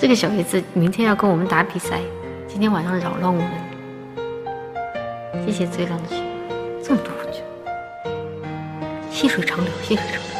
这个小叶子明天要跟我们打比赛，今天晚上扰乱我们。谢谢最浪的雪，这么多雪，细水长流，细水长流。